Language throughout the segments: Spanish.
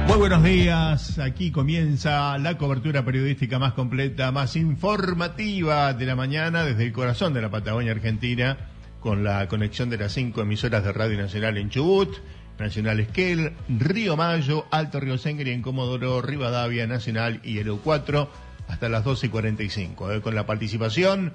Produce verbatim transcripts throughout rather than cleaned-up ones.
Muy buenos días, aquí comienza la cobertura periodística más completa, más informativa de la mañana desde el corazón de la Patagonia Argentina, con la conexión de las cinco emisoras de Radio Nacional en Chubut, Nacional Esquel, Río Mayo, Alto Río Sengri en Comodoro, Rivadavia, Nacional y el U cuatro, hasta las doce y cuarenta y cinco, eh, con la participación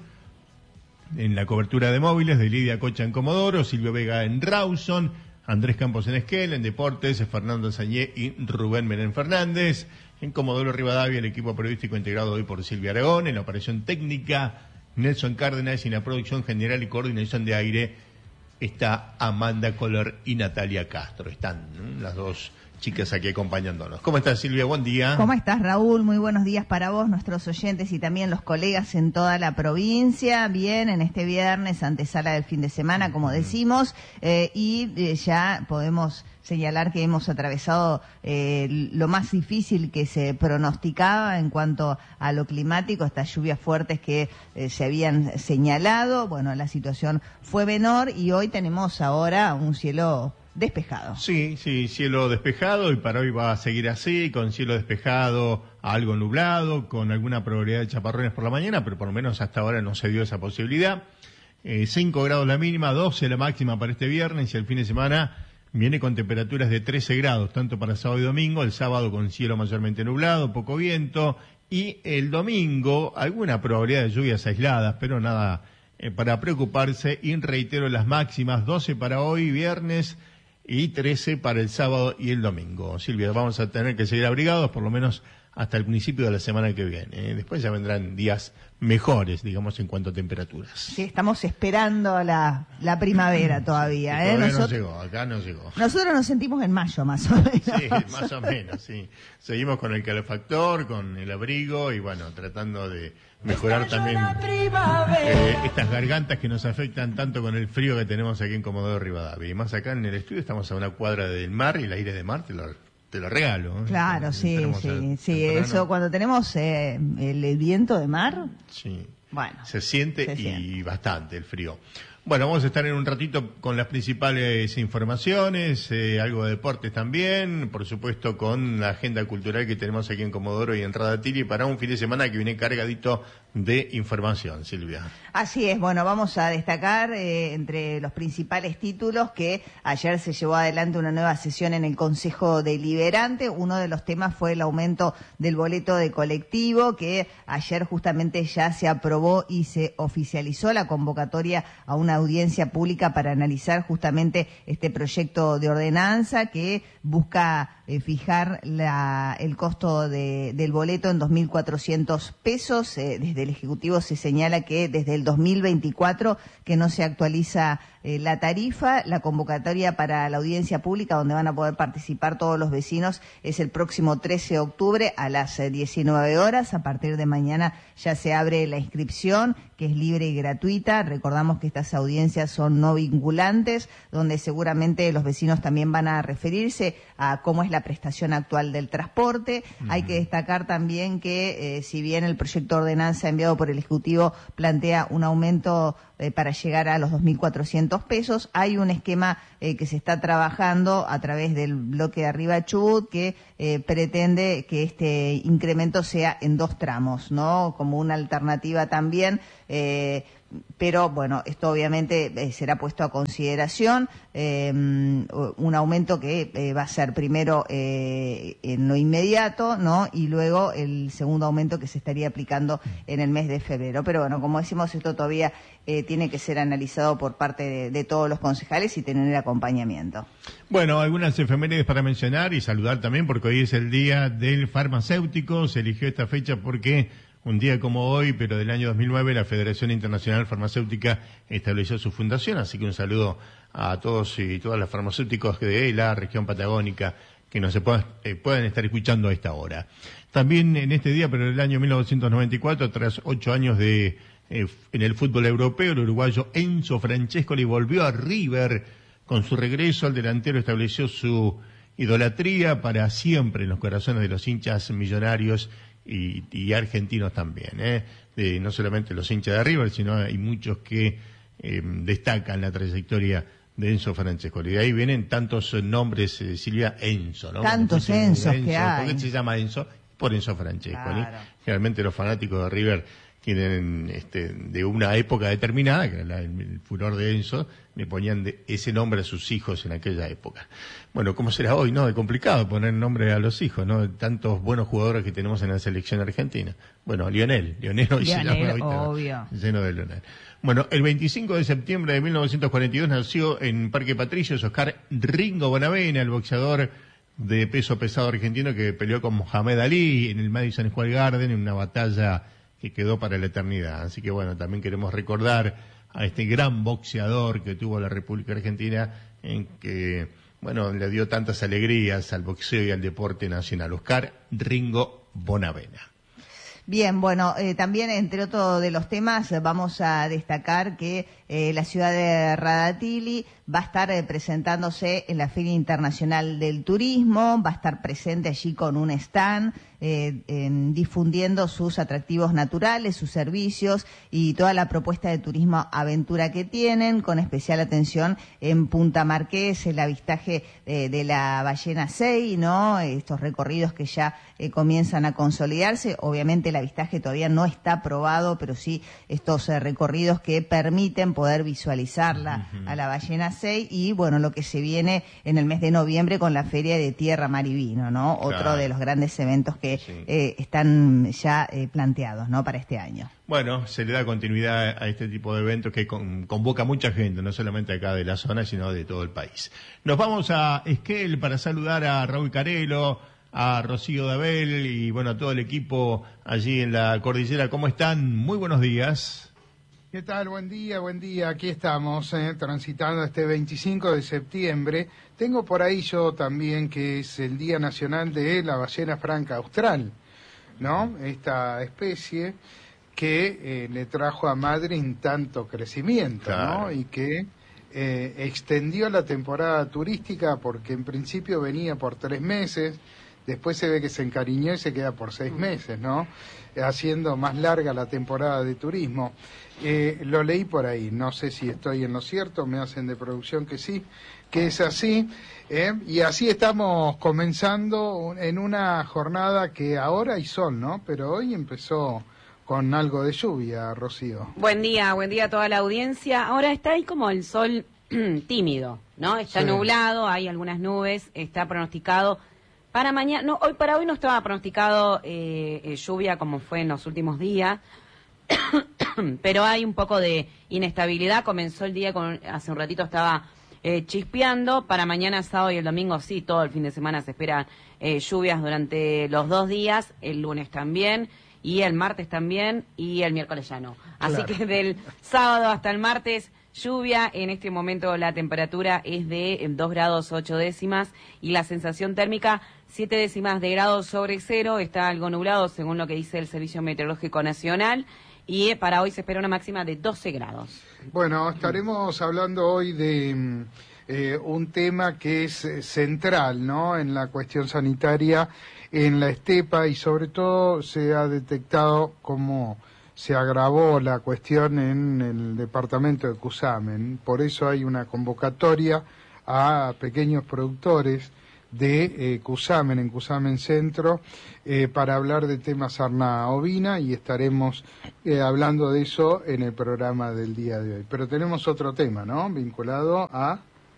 en la cobertura de móviles de Lidia Cocha en Comodoro, Silvio Vega en Rawson, Andrés Campos en Esquel, en Deportes, Fernando Sañé y Rubén Menén Fernández. En Comodoro Rivadavia, el equipo periodístico integrado hoy por Silvia Aragón, en la operación técnica, Nelson Cárdenas, y en la producción general y coordinación de aire está Amanda Coller y Natalia Castro. Están ¿no? las dos chicas aquí acompañándonos. ¿Cómo estás, Silvia? Buen día. ¿Cómo estás, Raúl? Muy buenos días para vos, nuestros oyentes y también los colegas en toda la provincia. Bien, en este viernes, antesala del fin de semana, como decimos, eh, y eh, ya podemos señalar que hemos atravesado eh, lo más difícil que se pronosticaba en cuanto a lo climático, estas lluvias fuertes que eh, se habían señalado. Bueno, la situación fue menor y hoy tenemos ahora un cielo despejado. Sí, sí, cielo despejado, y para hoy va a seguir así, con cielo despejado, algo nublado, con alguna probabilidad de chaparrones por la mañana, pero por lo menos hasta ahora no se dio esa posibilidad. Eh, cinco grados la mínima, doce la máxima para este viernes, y el fin de semana viene con temperaturas de trece grados, tanto para sábado y domingo. El sábado con cielo mayormente nublado, poco viento, y el domingo alguna probabilidad de lluvias aisladas, pero nada eh, para preocuparse. Y reitero las máximas, doce para hoy viernes y trece para el sábado y el domingo. Silvia, vamos a tener que seguir abrigados por lo menos hasta el principio de la semana que viene. ¿eh? Después ya vendrán días mejores, digamos, en cuanto a temperaturas. Sí, estamos esperando la, la primavera todavía. Sí, ¿eh? todavía Nosotros, no llegó, acá no llegó. Nosotros nos sentimos en mayo, más o menos. Sí, más o menos, sí. Seguimos con el calefactor, con el abrigo y, bueno, tratando de mejorar también eh, estas gargantas que nos afectan tanto con el frío que tenemos aquí en Comodoro Rivadavia. Y más acá en el estudio estamos a una cuadra del mar, y el aire de mar te lo, te lo regalo. ¿eh? Claro, sí, sí, sí. Temprano. Eso cuando tenemos eh, el, el viento de mar. Sí. Bueno. Se siente se y siente. bastante el frío. Bueno, vamos a estar en un ratito con las principales informaciones, eh, algo de deportes también, por supuesto con la agenda cultural que tenemos aquí en Comodoro y en Radatili para un fin de semana que viene cargadito de información, Silvia. Así es, bueno, vamos a destacar eh, entre los principales títulos que ayer se llevó adelante una nueva sesión en el Consejo Deliberante. Uno de los temas fue el aumento del boleto de colectivo, que ayer justamente ya se aprobó y se oficializó la convocatoria a una audiencia pública para analizar justamente este proyecto de ordenanza que busca eh, fijar la, el costo de, del boleto en dos mil cuatrocientos pesos. Eh, desde el Ejecutivo se señala que desde el dos mil veinticuatro que no se actualiza eh, la tarifa. La convocatoria para la audiencia pública, donde van a poder participar todos los vecinos, es el próximo trece de octubre a las eh, diecinueve horas. A partir de mañana ya se abre la inscripción, que es libre y gratuita. Recordamos que estas audiencias son no vinculantes, donde seguramente los vecinos también van a referirse a cómo es la prestación actual del transporte. Uh-huh. Hay que destacar también que, eh, si bien el proyecto de ordenanza enviado por el Ejecutivo plantea un aumento eh, para llegar a los dos mil cuatrocientos pesos, hay un esquema eh, que se está trabajando a través del bloque de arriba Chubut que eh, pretende que este incremento sea en dos tramos, ¿no? Como una alternativa también. Eh, pero bueno, esto obviamente eh, será puesto a consideración, eh, un aumento que eh, va a ser primero eh, en lo inmediato, ¿no? Y luego el segundo aumento que se estaría aplicando en el mes de febrero. Pero bueno, como decimos, esto todavía eh, tiene que ser analizado por parte de, de todos los concejales y tener acompañamiento. Bueno, algunas efemérides para mencionar y saludar también, porque hoy es el Día del Farmacéutico. Se eligió esta fecha porque un día como hoy, pero del año dos mil nueve, la Federación Internacional Farmacéutica estableció su fundación, así que un saludo a todos y todas las farmacéuticos de la región patagónica que nos se puedan, eh, puedan estar escuchando a esta hora. También en este día, pero en el año mil novecientos noventa y cuatro, tras ocho años de eh, en el fútbol europeo, el uruguayo Enzo Francescoli volvió a River. Con su regreso, el delantero estableció su idolatría para siempre en los corazones de los hinchas millonarios y, y argentinos también, ¿eh? De, no solamente los hinchas de River, sino hay muchos que eh, destacan la trayectoria de Enzo Francescoli. De ahí vienen tantos nombres, eh, Silvia, Enzo, ¿no? Tantos Enzos que hay. ¿Por qué se llama Enzo? Por Enzo Francescoli. Claro. Generalmente los fanáticos de River tienen este, de una época determinada, que era la, el, el furor de Enzo, le ponían de ese nombre a sus hijos en aquella época. Bueno, ¿cómo será hoy? No, es complicado poner nombre a los hijos, ¿no? Tantos buenos jugadores que tenemos en la selección argentina. Bueno, Lionel, Lionel hoy Lionel, se llama ahorita, obvio. lleno de Lionel. Bueno, el veinticinco de septiembre de mil novecientos cuarenta y dos nació en Parque Patricios Oscar Ringo Bonavena, el boxeador de peso pesado argentino que peleó con Mohamed Ali en el Madison Square Garden en una batalla que quedó para la eternidad. Así que bueno, también queremos recordar a este gran boxeador que tuvo la República Argentina, en que, bueno, le dio tantas alegrías al boxeo y al deporte nacional. Oscar Ringo Bonavena. Bien, bueno, eh, también entre otros de los temas eh, vamos a destacar que eh, la ciudad de Radatili va a estar eh, presentándose en la Feria Internacional del Turismo, va a estar presente allí con un stand, eh, en, difundiendo sus atractivos naturales, sus servicios y toda la propuesta de turismo aventura que tienen, con especial atención en Punta Marqués, el avistaje eh, de la ballena Sei, ¿no? Estos recorridos que ya eh, comienzan a consolidarse, obviamente el avistaje todavía no está aprobado, pero sí estos eh, recorridos que permiten poder visualizarla uh-huh. a la ballena Sei y bueno, lo que se viene en el mes de noviembre con la Feria de Tierra, Mar y Vino, ¿no? Claro. Otro de los grandes eventos que sí. eh, están ya eh, planteados, ¿no? Para este año. Bueno, se le da continuidad a este tipo de eventos que con, convoca mucha gente, no solamente acá de la zona, sino de todo el país. Nos vamos a Esquel para saludar a Raúl Carelo, a Rocío Dabel y bueno, a todo el equipo allí en la cordillera. ¿Cómo están? Muy buenos días. ¿Qué tal? Buen día, buen día. Aquí estamos, eh, transitando este veinticinco de septiembre. Tengo por ahí yo también que es el Día Nacional de la Ballena Franca Austral, ¿no? Esta especie que eh, le trajo a Madryn tanto crecimiento, claro. ¿no? Y que eh, extendió la temporada turística porque en principio venía por tres meses, después se ve que se encariñó y se queda por seis meses, ¿no? Haciendo más larga la temporada de turismo. Eh, lo leí por ahí, no sé si estoy en lo cierto, me hacen de producción que sí, que es así, ¿eh? Y así estamos comenzando en una jornada que ahora hay sol, ¿no? Pero hoy empezó con algo de lluvia, Rocío. Buen día, buen día a toda la audiencia. Ahora está ahí como el sol tímido, ¿no? Está sí. nublado, hay algunas nubes, está pronosticado para mañana, no, hoy para hoy no estaba pronosticado eh, eh, lluvia como fue en los últimos días, pero hay un poco de inestabilidad. Comenzó el día, con, hace un ratito estaba eh, chispeando, para mañana, sábado y el domingo sí, todo el fin de semana se esperan eh, lluvias durante los dos días, el lunes también, y el martes también, y el miércoles ya no. Así claro. que del sábado hasta el martes, lluvia. En este momento la temperatura es de dos grados ocho décimas y la sensación térmica siete décimas de grado sobre cero. Está algo nublado según lo que dice el Servicio Meteorológico Nacional y para hoy se espera una máxima de doce grados. Bueno, estaremos hablando hoy de eh, un tema que es central, ¿no? En la cuestión sanitaria en la estepa y sobre todo se ha detectado como se agravó la cuestión en el departamento de Cusamen. Por eso hay una convocatoria a pequeños productores de eh, Cusamen, en Cusamen Centro, eh, para hablar de temas sarna ovina y estaremos eh, hablando de eso en el programa del día de hoy. Pero tenemos otro tema, ¿no? Vinculado a...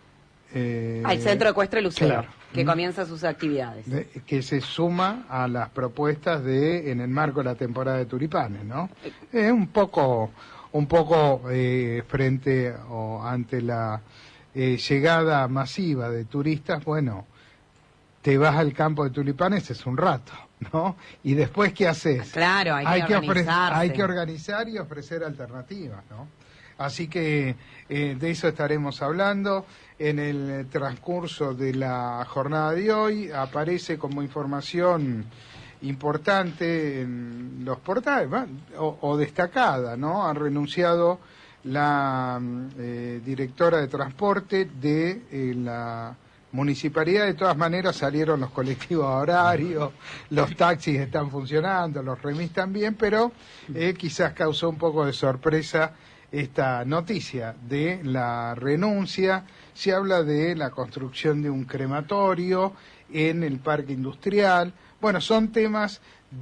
Eh, al Centro Ecuestre Lucero, claro. que ¿Mm? comienza sus actividades. De, que se suma a las propuestas de, en el marco de la temporada de tulipanes, ¿no? Es eh, un poco, un poco eh, frente o ante la eh, llegada masiva de turistas, bueno, te vas al campo de tulipanes, es un rato, ¿no? Y después, ¿qué haces? Claro, hay, hay que, que organizarse. Hay que organizar y ofrecer alternativas, ¿no? Así que eh, de eso estaremos hablando. En el transcurso de la jornada de hoy aparece como información importante en los portales, o, o destacada, ¿no? Ha renunciado la eh, directora de transporte de eh, la municipalidad. De todas maneras salieron los colectivos a horario, los taxis están funcionando, los remis también, pero eh, quizás causó un poco de sorpresa esta noticia de la renuncia. Se habla de la construcción de un crematorio en el parque industrial. Bueno, son temas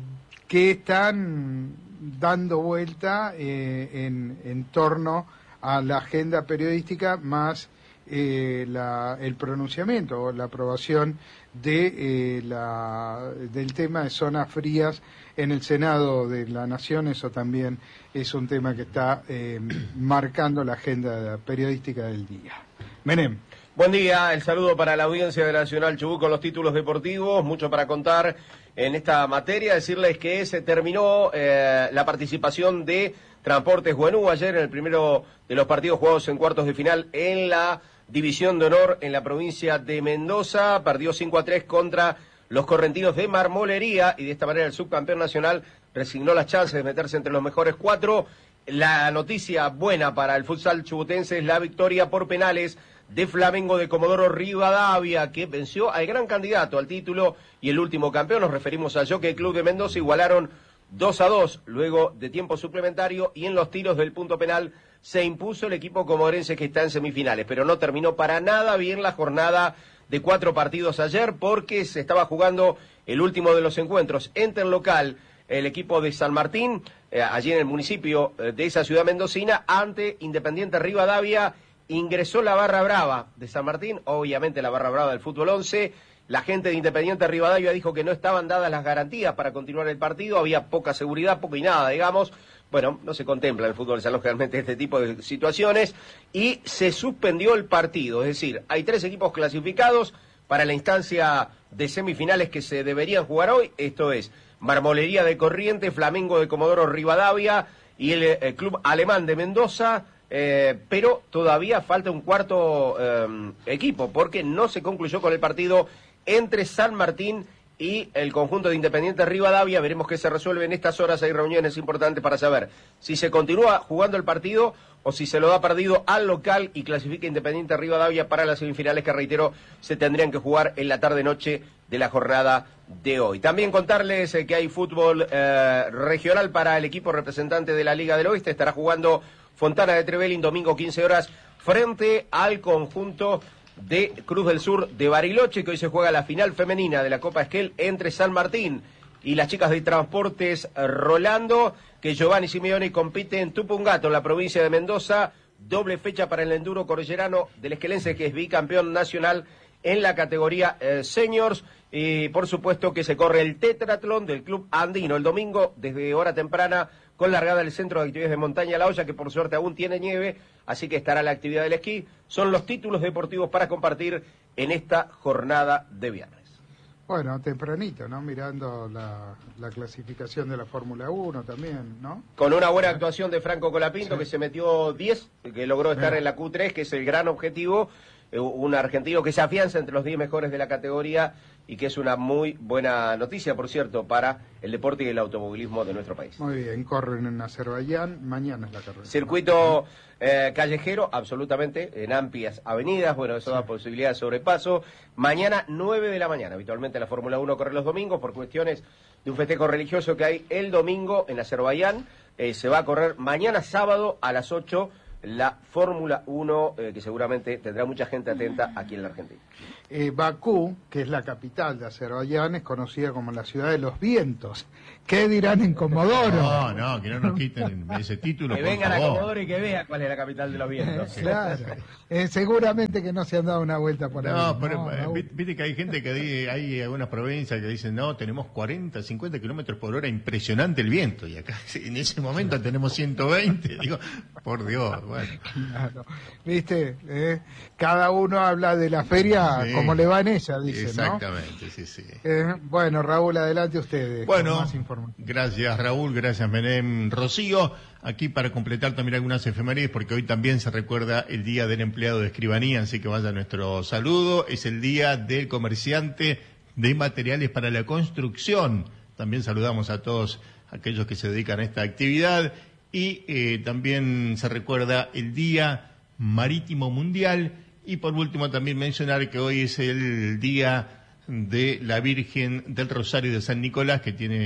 que están dando vuelta eh, en, en torno a la agenda periodística, más eh, la, el pronunciamiento o la aprobación de eh, la, del tema de zonas frías en el Senado de la Nación. Eso también es un tema que está eh, marcando la agenda periodística del día. Menem. Buen día, el saludo para la audiencia de Nacional Chubut con los títulos deportivos, mucho para contar en esta materia. Decirles que se terminó eh, la participación de Transportes Juvenú ayer en el primero de los partidos jugados en cuartos de final en la División de Honor en la provincia de Mendoza. Perdió cinco a tres contra los correntinos de Marmolería y de esta manera el subcampeón nacional resignó las chances de meterse entre los mejores cuatro. La noticia buena para el futsal chubutense es la victoria por penales de Flamengo de Comodoro Rivadavia, que venció al gran candidato al título y el último campeón. Nos referimos al Jockey Club de Mendoza. Igualaron dos a dos luego de tiempo suplementario y en los tiros del punto penal se impuso el equipo comodorense que está en semifinales, pero no terminó para nada bien la jornada de cuatro partidos ayer porque se estaba jugando el último de los encuentros entre el local, el equipo de San Martín, eh, allí en el municipio eh, de esa ciudad mendocina, ante Independiente Rivadavia. Ingresó la barra brava de San Martín, obviamente la barra brava del fútbol once. La gente de Independiente Rivadavia dijo que no estaban dadas las garantías para continuar el partido, había poca seguridad, poco y nada, digamos. Bueno, no se contempla en el fútbol salón generalmente este tipo de situaciones y se suspendió el partido. Es decir, hay tres equipos clasificados para la instancia de semifinales que se deberían jugar hoy. Esto es Marmolería de Corrientes, Flamengo de Comodoro Rivadavia y el, el Club Alemán de Mendoza. Eh, pero todavía falta un cuarto eh, equipo porque no se concluyó con el partido entre San Martín y el conjunto de Independiente Rivadavia. Veremos qué se resuelve en estas horas. Hay reuniones importantes para saber si se continúa jugando el partido o si se lo da perdido al local y clasifica Independiente Rivadavia para las semifinales que, reitero, se tendrían que jugar en la tarde-noche de la jornada de hoy. También contarles eh, que hay fútbol eh, regional para el equipo representante de la Liga del Oeste. Estará jugando Fontana de Trevelin, domingo quince horas, frente al conjunto de Cruz del Sur de Bariloche, que hoy se juega la final femenina de la Copa Esquel entre San Martín y las chicas de Transportes Rolando, que Giovanni Simeone compite en Tupungato, en la provincia de Mendoza. Doble fecha para el enduro cordillerano del esquelense, que es bicampeón nacional en la categoría eh, seniors. Y por supuesto que se corre el tetratlón del Club Andino el domingo desde hora temprana, con largada del Centro de Actividades de Montaña La Hoya, que por suerte aún tiene nieve, así que estará la actividad del esquí. Son los títulos deportivos para compartir en esta jornada de viernes. Bueno, tempranito, ¿no? Mirando la, la clasificación de la Fórmula uno también, ¿no? Con una buena actuación de Franco Colapinto, sí, que se metió diez, que logró estar Bien. en la Q tres, que es el gran objetivo. Un argentino que se afianza entre los diez mejores de la categoría y que es una muy buena noticia, por cierto, para el deporte y el automovilismo de nuestro país. Muy bien, corren en Azerbaiyán, mañana es la carrera. Circuito eh, callejero, absolutamente, en amplias avenidas, bueno, eso da posibilidad de sobrepaso. Mañana, nueve de la mañana, habitualmente la Fórmula uno corre los domingos por cuestiones de un festejo religioso que hay el domingo en Azerbaiyán. Eh, se va a correr mañana sábado a las ocho la Fórmula uno, eh, que seguramente tendrá mucha gente atenta aquí en la Argentina. Eh, Bakú, que es la capital de Azerbaiyán, es conocida como la ciudad de los vientos. ¿Qué dirán en Comodoro? No, no, que no nos quiten ese título, que por vengan favor. a Comodoro y que vean cuál es la capital de los vientos. Claro, eh, seguramente que no se han dado una vuelta por ahí. No, pero no, eh, no. viste que hay gente que di- hay algunas provincias que dicen, no, tenemos cuarenta, cincuenta kilómetros por hora, impresionante el viento, y acá en ese momento tenemos ciento veinte, digo, por Dios, bueno. Claro. ¿Viste? Eh, cada uno habla de la feria Sí. como le va en ella, dice, Exactamente, sí, sí. ¿no? Eh, bueno, Raúl, adelante ustedes. con Bueno, más información. gracias Raúl, gracias Menem, Rocío. Aquí para completar también algunas efemérides, porque hoy también se recuerda el Día del Empleado de Escribanía, así que vaya nuestro saludo. Es el Día del Comerciante de Materiales para la Construcción. También saludamos a todos aquellos que se dedican a esta actividad. Y eh, también se recuerda el Día Marítimo Mundial. Y por último también mencionar que hoy es el Día de la Virgen del Rosario de San Nicolás, que tiene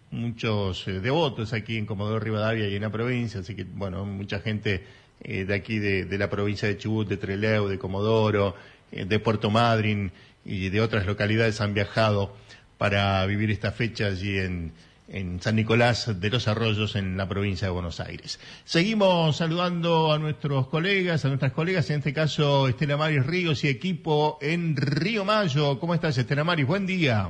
muchos eh, devotos aquí en Comodoro Rivadavia y en la provincia, así que, bueno, mucha gente eh, de aquí de, de la provincia de Chubut, de Trelew, de Comodoro, eh, de Puerto Madryn y de otras localidades han viajado para vivir esta fecha allí en, en San Nicolás de los Arroyos, en la provincia de Buenos Aires. Seguimos saludando a nuestros colegas, a nuestras colegas, en este caso Estela Maris Ríos y equipo en Río Mayo. ¿Cómo estás, Estela Maris? Buen día.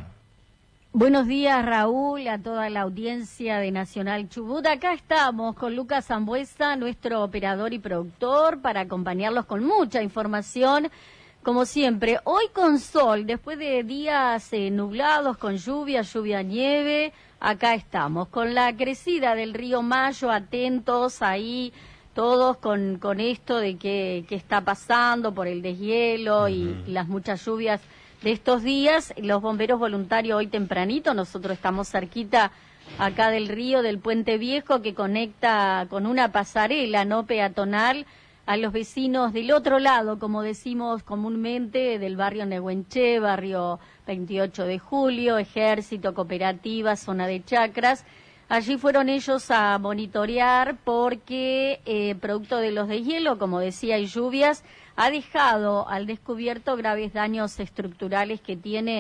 Buenos días, Raúl, a toda la audiencia de Nacional Chubut. Acá estamos con Lucas Zambuesa, nuestro operador y productor, para acompañarlos con mucha información, como siempre. Hoy con sol, después de días eh, nublados, con lluvia, lluvia, nieve, acá estamos. Con la crecida del río Mayo, atentos ahí todos con, con esto de que, que está pasando por el deshielo uh-huh. y, y las muchas lluvias de estos días. Los bomberos voluntarios hoy tempranito, nosotros estamos cerquita acá del río, del Puente Viejo, que conecta con una pasarela no peatonal a los vecinos del otro lado, como decimos comúnmente, del barrio Nehuenché, barrio veintiocho de julio, Ejército, Cooperativa, zona de chacras. Allí fueron ellos a monitorear porque, eh, producto de los deshielos, como decía, y lluvias, ha dejado al descubierto graves daños estructurales que tiene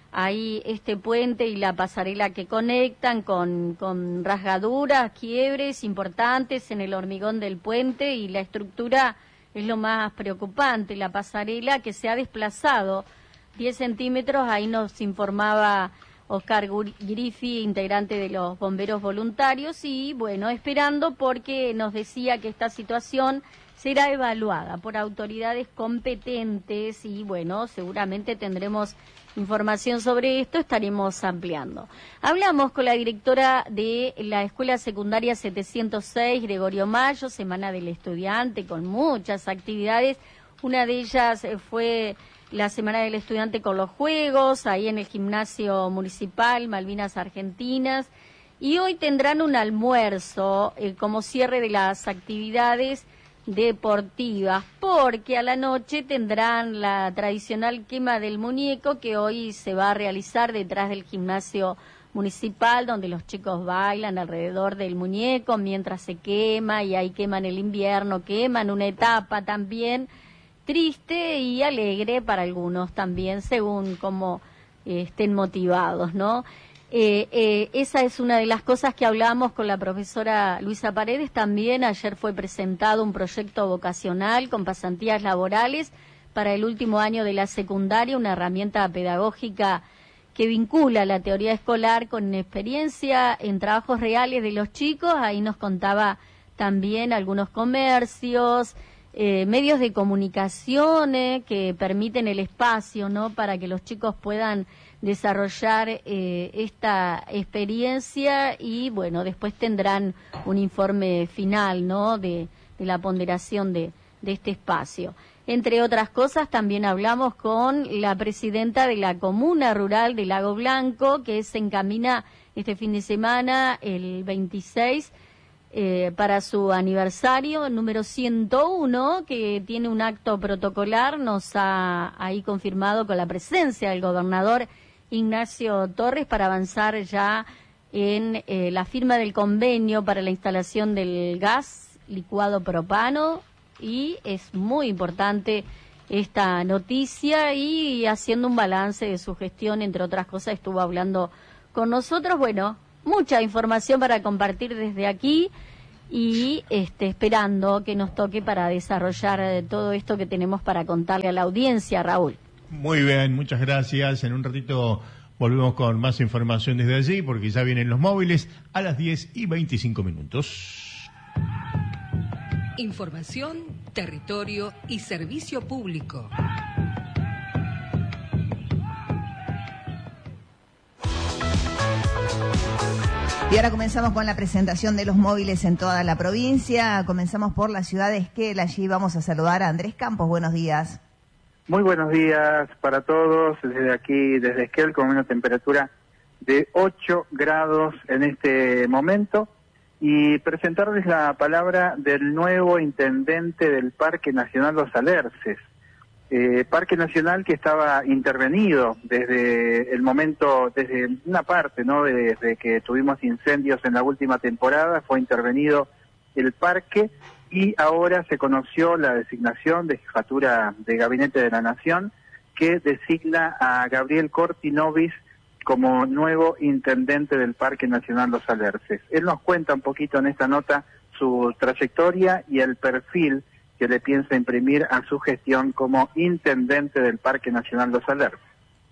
ahí este puente y la pasarela que conectan, con, con rasgaduras, quiebres importantes en el hormigón del puente, y la estructura es lo más preocupante, la pasarela que se ha desplazado diez centímetros, ahí nos informaba Oscar Griffi, integrante de los bomberos voluntarios, y bueno, esperando porque nos decía que esta situación será evaluada por autoridades competentes y bueno, seguramente tendremos información sobre esto, estaremos ampliando. Hablamos con la directora de la Escuela Secundaria setecientos seis, Gregorio Mayo, Semana del Estudiante, con muchas actividades. Una de ellas fue la Semana del Estudiante con los Juegos, ahí en el Gimnasio Municipal, Malvinas Argentinas, y hoy tendrán un almuerzo eh, como cierre de las actividades deportivas, porque a la noche tendrán la tradicional quema del muñeco, que hoy se va a realizar detrás del Gimnasio Municipal, donde los chicos bailan alrededor del muñeco mientras se quema, y ahí queman el invierno, queman una etapa también triste y alegre para algunos también, según cómo eh, estén motivados, ¿no? Eh, eh, esa es una de las cosas que hablamos con la profesora Luisa Paredes. También ayer fue presentado un proyecto vocacional con pasantías laborales para el último año de la secundaria, una herramienta pedagógica que vincula la teoría escolar con experiencia en trabajos reales de los chicos. Ahí nos contaba también algunos comercios, eh, medios de comunicación eh, que permiten el espacio, ¿no?, para que los chicos puedan desarrollar eh, esta experiencia, y bueno, después tendrán un informe final, ¿no?, de, de la ponderación de, de este espacio. Entre otras cosas, también hablamos con la presidenta de la Comuna Rural de Lago Blanco, que se encamina este fin de semana, el veintiséis, eh, para su aniversario número ciento uno, que tiene un acto protocolar. Nos ha ahí confirmado con la presencia del gobernador Ignacio Torres para avanzar ya en eh, la firma del convenio para la instalación del gas licuado propano, y es muy importante esta noticia, y haciendo un balance de su gestión, entre otras cosas, estuvo hablando con nosotros. Bueno, mucha información para compartir desde aquí, y este, esperando que nos toque para desarrollar eh, todo esto que tenemos para contarle a la audiencia, Raúl. Muy bien, muchas gracias. En un ratito volvemos con más información desde allí, porque ya vienen los móviles a las diez y veinticinco minutos. Información, territorio y servicio público. Y ahora comenzamos con la presentación de los móviles en toda la provincia. Comenzamos por la ciudad de Esquel. Allí vamos a saludar a Andrés Campos. Buenos días. Muy buenos días para todos, desde aquí, desde Esquel, con una temperatura de ocho grados en este momento, y presentarles la palabra del nuevo intendente del Parque Nacional Los Alerces, Eh, Parque Nacional que estaba intervenido desde el momento, desde una parte, ¿no? Desde que tuvimos incendios en la última temporada, fue intervenido el parque y ahora se conoció la designación de Jefatura de Gabinete de la Nación que designa a Gabriel Cortinovis como nuevo intendente del Parque Nacional Los Alerces. Él nos cuenta un poquito en esta nota su trayectoria y el perfil que le piensa imprimir a su gestión como intendente del Parque Nacional Los Alerces.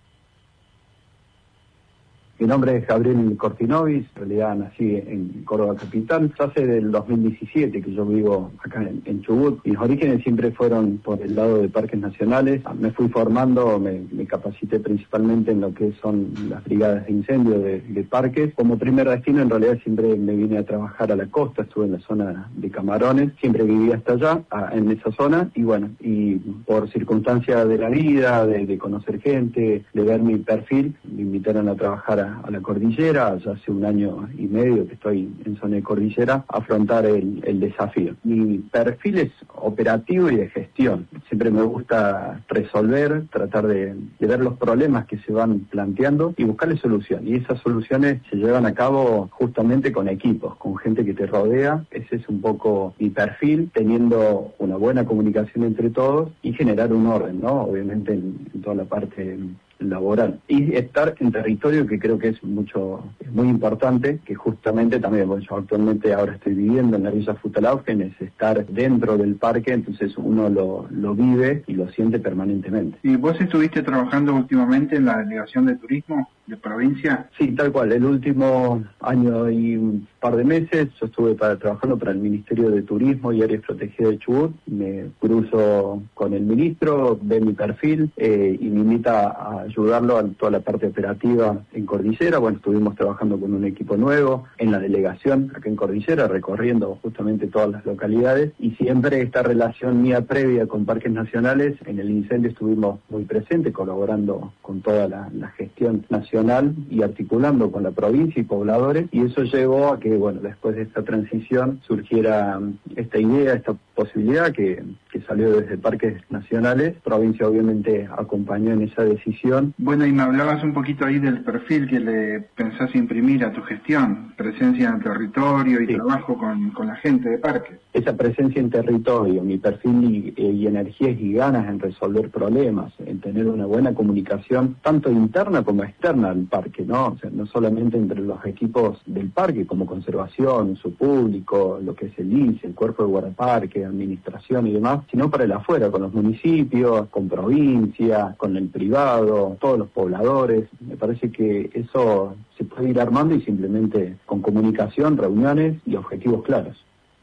Mi nombre es Gabriel Cortinovis, en realidad nací en Córdoba capital. Ya hace del dos mil diecisiete que yo vivo acá en, en Chubut. Mis orígenes siempre fueron por el lado de parques nacionales. Me fui formando, me, me capacité principalmente en lo que son las brigadas de incendio de, de parques. Como primer destino en realidad siempre me vine a trabajar a la costa, estuve en la zona de Camarones, siempre viví hasta allá, a, en esa zona. Y bueno, y por circunstancias de la vida, de, de conocer gente, de ver mi perfil, me invitaron a trabajar a a la cordillera, ya hace un año y medio que estoy en zona de cordillera, a afrontar el, el desafío. Mi perfil es operativo y de gestión. Siempre me gusta resolver, tratar de, de ver los problemas que se van planteando y buscarle solución. Y esas soluciones se llevan a cabo justamente con equipos, con gente que te rodea. Ese es un poco mi perfil, teniendo una buena comunicación entre todos y generar un orden, ¿no? Obviamente en, en toda la parte laboral y estar en territorio, que creo que es mucho es muy importante, que justamente también, bueno, yo actualmente ahora estoy viviendo en la Villa Futalaufen, es estar dentro del parque, entonces uno lo, lo vive y lo siente permanentemente. ¿Y vos estuviste trabajando últimamente en la delegación de turismo de provincia? Sí, tal cual, el último año y un par de meses yo estuve para, trabajando para el Ministerio de Turismo y Áreas Protegidas de Chubut. Me cruzo con el ministro, ve mi perfil eh, y me invita a ayudarlo a toda la parte operativa en Cordillera. Bueno, estuvimos trabajando con un equipo nuevo en la delegación acá en Cordillera, recorriendo justamente todas las localidades, y siempre esta relación mía previa con parques nacionales. En el incendio estuvimos muy presentes, colaborando con toda la, la gestión nacional y articulando con la provincia y pobladores, y eso llevó a que, bueno, después de esta transición surgiera esta idea, esta posibilidad que, que salió desde parques nacionales. Provincia obviamente acompañó en esa decisión. Bueno, y me hablabas un poquito ahí del perfil que le pensás imprimir a tu gestión, presencia en el territorio y sí, trabajo con, con la gente de parques. Esa presencia en territorio, mi perfil y, y energías y ganas en resolver problemas, en tener una buena comunicación, tanto interna como externa al parque, ¿no? O sea, no solamente entre los equipos del parque, como conservación, su público, lo que es el I C E, el cuerpo de guardaparque, administración y demás, sino para el afuera, con los municipios, con provincia, con el privado, todos los pobladores. Me parece que eso se puede ir armando y simplemente con comunicación, reuniones y objetivos claros.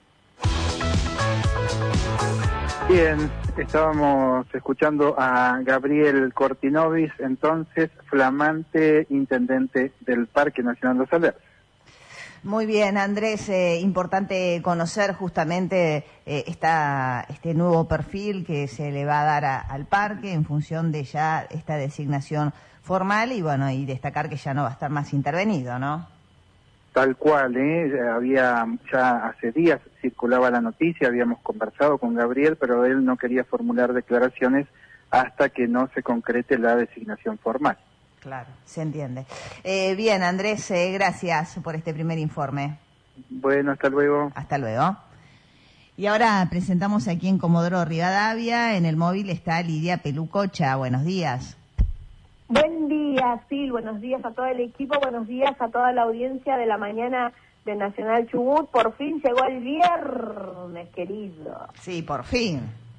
Bien, estábamos escuchando a Gabriel Cortinovis, entonces flamante intendente del Parque Nacional Los Alerces. Muy bien, Andrés, eh, importante conocer justamente eh, esta, este nuevo perfil que se le va a dar a, al parque en función de ya esta designación formal y bueno, y destacar que ya no va a estar más intervenido, ¿no? Tal cual, ¿eh? Había, ya hace días circulaba la noticia, habíamos conversado con Gabriel, pero él no quería formular declaraciones hasta que no se concrete la designación formal. Claro, se entiende. Eh, bien, Andrés, eh, gracias por este primer informe. Bueno, hasta luego. Hasta luego. Y ahora presentamos aquí en Comodoro Rivadavia, en el móvil está Lidia Pelucocha. Buenos días. Buen día, Sil, buenos días a todo el equipo, buenos días a toda la audiencia de la mañana de Nacional Chubut. Por fin llegó el viernes, querido. Sí, por fin.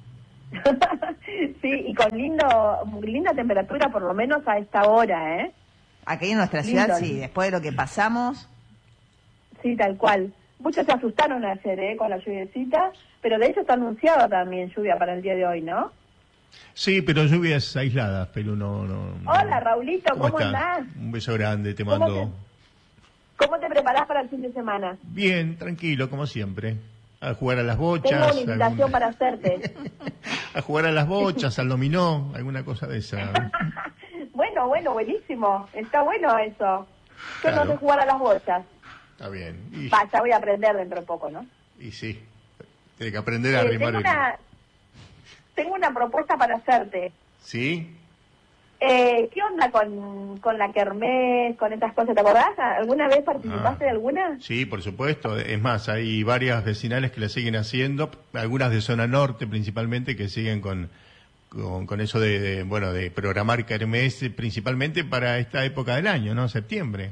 Sí, y con lindo, linda temperatura por lo menos a esta hora, ¿eh? Aquí en nuestra lindo, ciudad, sí, lindo. Después de lo que pasamos. Sí, tal cual. Muchos se asustaron ayer, ¿eh? Con la lluviecita, pero de hecho está anunciada también lluvia para el día de hoy, ¿no? Sí, pero lluvias aisladas, pero no... no, no. Hola, Raulito, ¿cómo, ¿cómo andás? Un beso grande, te ¿Cómo mando. Te, ¿Cómo te preparás para el fin de semana? Bien, tranquilo, como siempre. A jugar a las bochas. Tengo una invitación algún... para hacerte. A jugar a las bochas, al dominó, alguna cosa de esa. Bueno, bueno, buenísimo. Está bueno eso. Yo claro. no sé jugar a las bochas. Está bien. Y... Va, ya voy a aprender dentro de poco, ¿no? Y sí, tiene que aprender a eh, arrimar tengo una... tengo una propuesta para hacerte. ¿Sí? Eh, ¿Qué onda con, con la kermés, con estas cosas? ¿Te acordás? ¿Alguna vez participaste Ah, de alguna? Sí, por supuesto. Es más, hay varias vecinales que la siguen haciendo, algunas de zona norte principalmente, que siguen con, con, con eso de, de, bueno, de programar kermés principalmente para esta época del año, ¿no? Septiembre.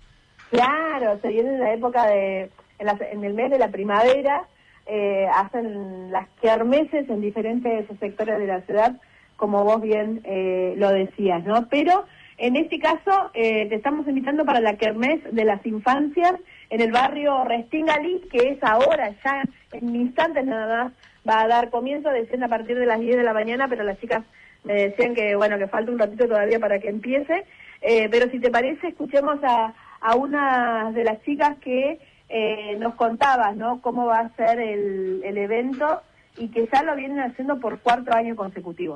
Claro, se viene en la época de, en, la, en el mes de la primavera, eh, hacen las kermeses en diferentes sectores de la ciudad, como vos bien eh, lo decías, ¿no? Pero en este caso eh, te estamos invitando para la kermés de las infancias en el barrio Restingalí, que es ahora, ya en instantes nada más, va a dar comienzo, decían a partir de las diez de la mañana, pero las chicas me decían que, bueno, que falta un ratito todavía para que empiece, eh, pero si te parece, escuchemos a, a una de las chicas que eh, nos contabas, ¿no?, cómo va a ser el, el evento y que ya lo vienen haciendo por cuarto año consecutivo.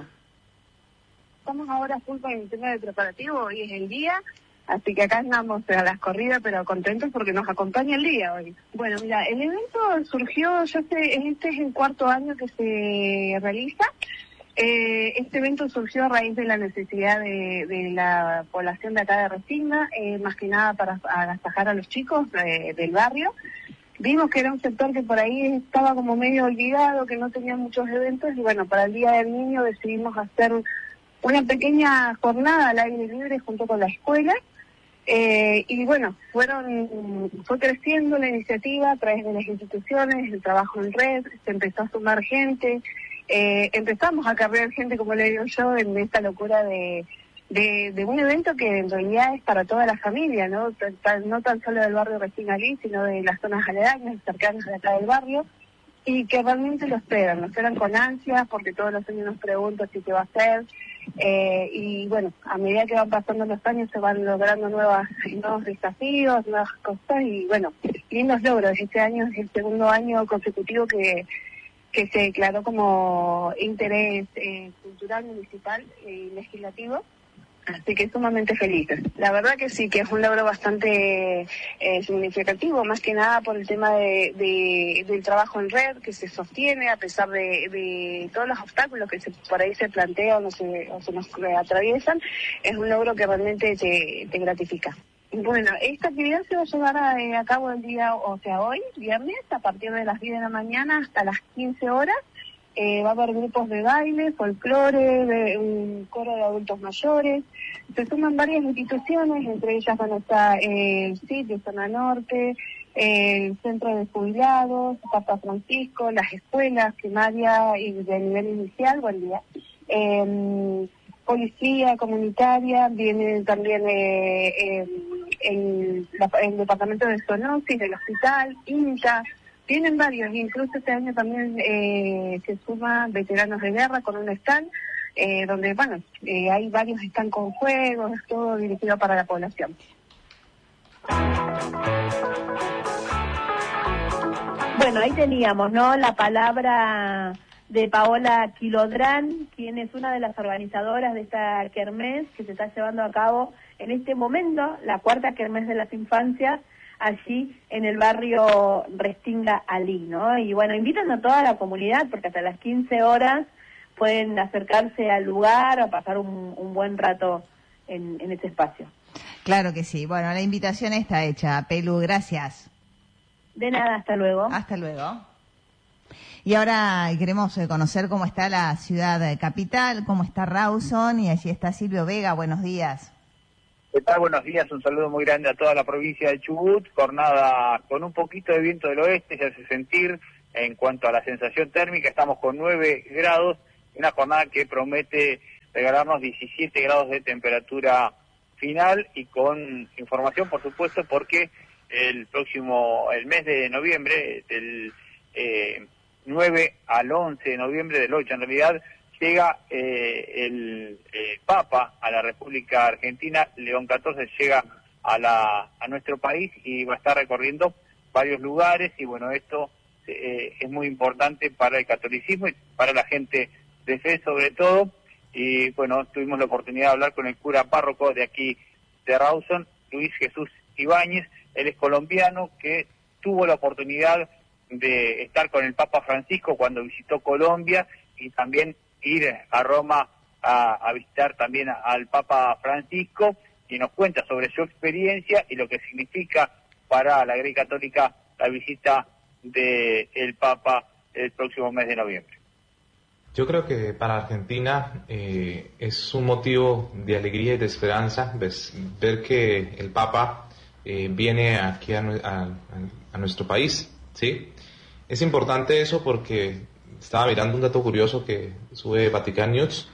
Estamos ahora full con el tema de preparativo, hoy es el día, así que acá andamos a las corridas, pero contentos porque nos acompaña el día hoy. Bueno, mira, el evento surgió, yo sé, este es el cuarto año que se realiza. Eh, este evento surgió a raíz de la necesidad de, de la población de acá de Restinga, eh, más que nada para agasajar a los chicos de, del barrio. Vimos que era un sector que por ahí estaba como medio olvidado, que no tenía muchos eventos, y bueno, para el Día del Niño decidimos hacer una pequeña jornada al aire libre junto con la escuela, eh, y bueno, fueron fue creciendo la iniciativa a través de las instituciones, el trabajo en red, se empezó a sumar gente, eh, empezamos a cargar gente, como le digo yo, en esta locura de, de, de un evento que en realidad es para toda la familia, ¿no? Tan, no tan solo del barrio Restingalí, sino de las zonas aledañas, cercanas de acá del barrio, y que realmente lo esperan, lo esperan con ansias, porque todos los años nos preguntan si qué va a hacer. Eh, y bueno, a medida que van pasando los años se van logrando nuevas, nuevos desafíos, nuevas cosas y bueno, lindos logros. Este año es el segundo año consecutivo que, que se declaró como interés eh, cultural, municipal y legislativo. Así que sumamente felices. La verdad que sí, que es un logro bastante eh, significativo, más que nada por el tema de, de, del trabajo en red que se sostiene a pesar de, de todos los obstáculos que se, por ahí se plantean o se, o se nos atraviesan. Es un logro que realmente te, te gratifica. Bueno, esta actividad se va a llevar a, eh, a cabo el día, o sea, hoy, viernes, a partir de las diez de la mañana hasta las quince horas. Eh, va a haber grupos de baile, folclore, de, un coro de adultos mayores. Se suman varias instituciones, entre ellas van a estar eh, el C I T de Zona Norte, eh, el Centro de Jubilados, Papa Francisco, las escuelas primarias y de nivel inicial, buen día. Eh, policía comunitaria, viene también eh, eh, el, el departamento de zoonosis, del hospital, INCA. Tienen varios, incluso este año también eh, se suman veteranos de guerra con un stand, eh, donde, bueno, eh, hay varios están con juegos, todo dirigido para la población. Bueno, ahí teníamos, ¿no?, la palabra de Paola Quilodrán, quien es una de las organizadoras de esta kermés que se está llevando a cabo en este momento, la cuarta kermés de las infancias, allí en el barrio Restingalí, ¿no? Y bueno, invitan a toda la comunidad porque hasta las quince horas pueden acercarse al lugar o pasar un, un buen rato en, en este espacio. Claro que sí. Bueno, la invitación está hecha. Pelu, gracias. De nada, hasta luego. Hasta luego. Y ahora queremos conocer cómo está la ciudad capital, cómo está Rawson, y allí está Silvio Vega. Buenos días. ¿Qué tal? Buenos días, un saludo muy grande a toda la provincia de Chubut. Jornada con un poquito de viento del oeste, se hace sentir en cuanto a la sensación térmica. Estamos con nueve grados, una jornada que promete regalarnos diecisiete grados de temperatura final y con información, por supuesto, porque el próximo, el mes de noviembre, del eh, nueve al once de noviembre, del ocho en realidad, llega eh, el eh, Papa a la República Argentina. León catorce llega a la a nuestro país y va a estar recorriendo varios lugares y bueno, esto eh, es muy importante para el catolicismo y para la gente de fe sobre todo. Y bueno, tuvimos la oportunidad de hablar con el cura párroco de aquí de Rawson, Luis Jesús Ibáñez. Él es colombiano que tuvo la oportunidad de estar con el Papa Francisco cuando visitó Colombia y también ir a Roma a, a visitar también al Papa Francisco, y nos cuenta sobre su experiencia y lo que significa para la Iglesia Católica la visita del Papa el próximo mes de noviembre. Yo creo que para Argentina eh, es un motivo de alegría y de esperanza ves, ver que el Papa eh, viene aquí a, a, a nuestro país, ¿sí? Es importante eso porque estaba mirando un dato curioso que sube Vatican News,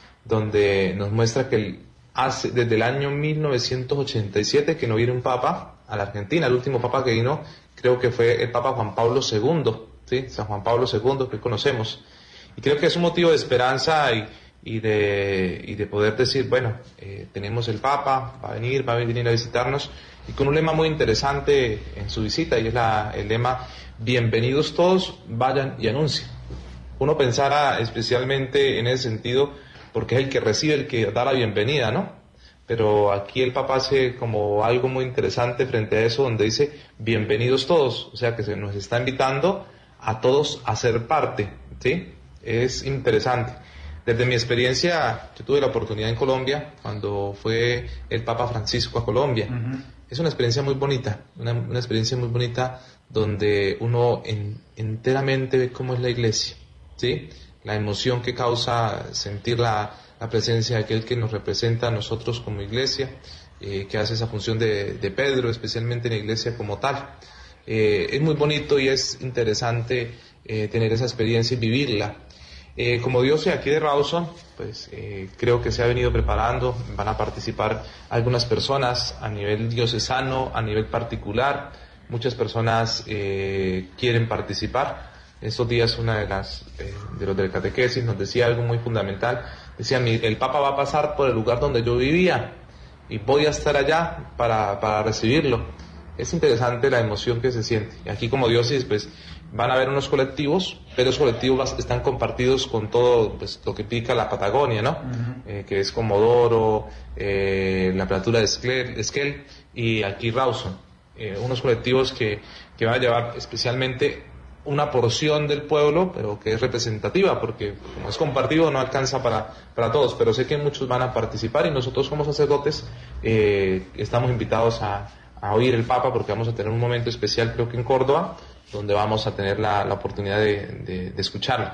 donde nos muestra que el, hace, desde el año mil novecientos ochenta y siete que no viene un Papa a la Argentina. El último Papa que vino creo que fue el Papa Juan Pablo segundo, ¿sí? San Juan Pablo segundo, que conocemos. Y creo que es un motivo de esperanza y, y, de, y de poder decir, bueno, eh, tenemos el Papa, va a venir, va a venir a visitarnos, y con un lema muy interesante en su visita, y es la, el lema, bienvenidos todos, vayan y anuncien. Uno pensara especialmente en ese sentido, porque es el que recibe, el que da la bienvenida, ¿no? Pero aquí el Papa hace como algo muy interesante frente a eso, donde dice, bienvenidos todos, o sea que se nos está invitando a todos a ser parte, ¿sí? Es interesante. Desde mi experiencia, yo tuve la oportunidad en Colombia, cuando fue el Papa Francisco a Colombia. Uh-huh. Es una experiencia muy bonita, una, una experiencia muy bonita donde uno en, enteramente ve cómo es la iglesia, ¿sí? La emoción que causa sentir la, la presencia de aquel que nos representa a nosotros como iglesia, eh, que hace esa función de, de Pedro, especialmente en la iglesia como tal. Eh, es muy bonito y es interesante eh, tener esa experiencia y vivirla. Eh, como diócesis aquí de Rawson, pues eh, creo que se ha venido preparando, van a participar algunas personas a nivel diocesano, a nivel particular, muchas personas eh, quieren participar. Estos días una de las eh, de los del catequesis nos decía algo muy fundamental, decía, el Papa va a pasar por el lugar donde yo vivía y voy a estar allá para, para recibirlo. Es interesante la emoción que se siente. Y aquí como diócesis pues van a haber unos colectivos, pero esos colectivos están compartidos con todo pues, lo que pica la Patagonia, ¿no? Uh-huh. Eh, que es Comodoro, eh, la Platura de Esquel, Esquel y aquí Rawson. Eh, unos colectivos que, que van a llevar especialmente una porción del pueblo, pero que es representativa, porque como es compartido no alcanza para, para todos, pero sé que muchos van a participar y nosotros como sacerdotes eh, estamos invitados a, a oír el Papa, porque vamos a tener un momento especial creo que en Córdoba, donde vamos a tener la, la oportunidad de, de, de escucharlo.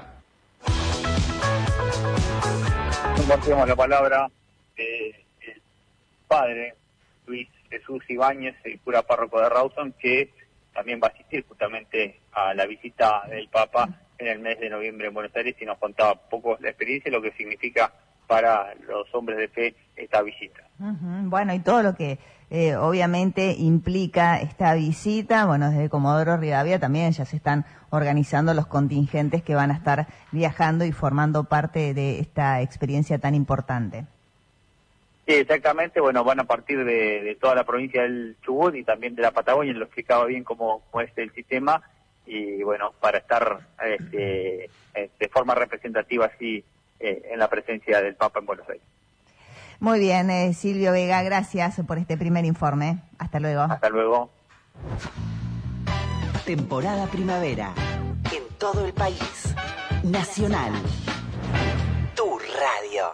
Compartimos la palabra del padre Luis Jesús Ibáñez, el cura párroco de Rawson, que también va a asistir justamente a la visita del Papa en el mes de noviembre en Buenos Aires, y nos contaba poco la experiencia y lo que significa para los hombres de fe esta visita. Uh-huh. Bueno, y todo lo que eh, obviamente implica esta visita, bueno, desde Comodoro Rivadavia también ya se están organizando los contingentes que van a estar viajando y formando parte de esta experiencia tan importante. Sí, exactamente, bueno, van a partir de, de toda la provincia del Chubut y también de la Patagonia, lo explicaba bien cómo, cómo es el sistema, y bueno, para estar este, de forma representativa así eh, en la presencia del Papa en Buenos Aires. Muy bien, eh, Silvio Vega, gracias por este primer informe. Hasta luego. Hasta luego. Temporada primavera. En todo el país. Nacional. Tu radio.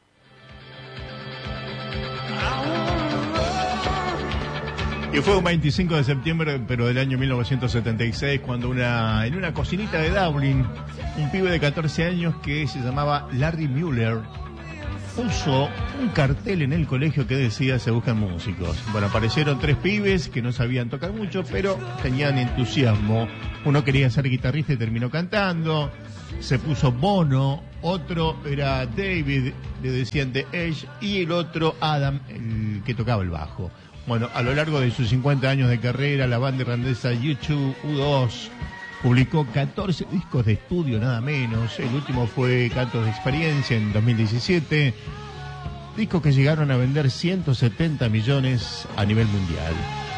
Y fue un veinticinco de septiembre, pero del año mil novecientos setenta y seis, cuando una en una cocinita de Dublín, un pibe de catorce años que se llamaba Larry Mueller puso un cartel en el colegio que decía se buscan músicos. Bueno, aparecieron tres pibes que no sabían tocar mucho, pero tenían entusiasmo. Uno quería ser guitarrista y terminó cantando. Se puso Bono, otro era David, le decían The Edge, y el otro Adam, el que tocaba el bajo. Bueno, a lo largo de sus cincuenta años de carrera, la banda irlandesa U dos, U dos publicó catorce discos de estudio, nada menos. El último fue Cantos de Experiencia en dos mil diecisiete. Discos que llegaron a vender ciento setenta millones a nivel mundial.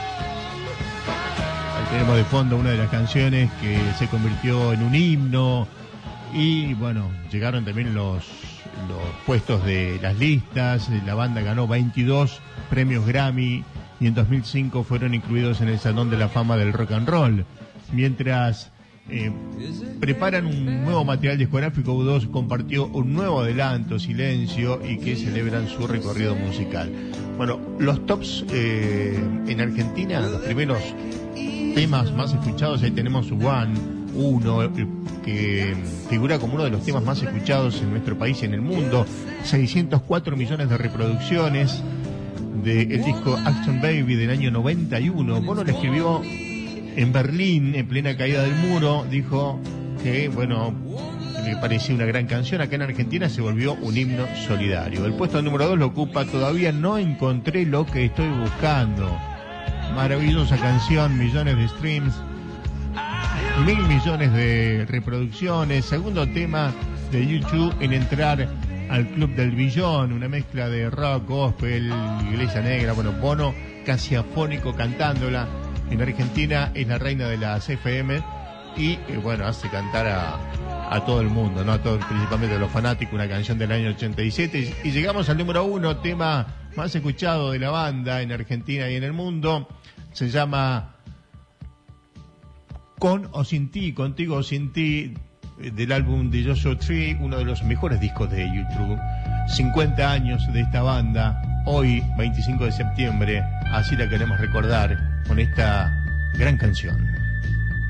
Ahí tenemos de fondo una de las canciones que se convirtió en un himno. Y bueno, llegaron también los, los puestos de las listas. La banda ganó veintidós premios Grammy y en dos mil cinco fueron incluidos en el Salón de la Fama del Rock and Roll. Mientras eh, preparan un nuevo material discográfico. U dos compartió un nuevo adelanto, Silencio, y que celebran su recorrido musical. Bueno, los tops eh, en Argentina, los primeros temas más escuchados, ahí tenemos One, uno, que figura como uno de los temas más escuchados en nuestro país y en el mundo, seiscientos cuatro millones de reproducciones del disco Action Baby del año noventa y uno. Bono lo escribió en Berlín, en plena caída del muro, dijo que, bueno, le parecía una gran canción. Acá en Argentina se volvió un himno solidario. El puesto número dos lo ocupa Todavía no encontré lo que estoy buscando. Maravillosa canción, millones de streams, mil millones de reproducciones. Segundo tema de YouTube en entrar al Club del Billón, una mezcla de rock, gospel, iglesia negra. Bueno, Bono casi afónico cantándola. En Argentina es la reina de las F M y, eh, bueno, hace cantar a, a todo el mundo, ¿no? A todo, principalmente a los fanáticos, una canción del año ochenta y siete. Y llegamos al número uno, tema más escuchado de la banda en Argentina y en el mundo. Se llama Con o Sin Ti, Contigo o Sin Ti, del álbum de Joshua Tree, uno de los mejores discos de YouTube. cincuenta años de esta banda, hoy, veinticinco de septiembre, así la queremos recordar con esta gran canción.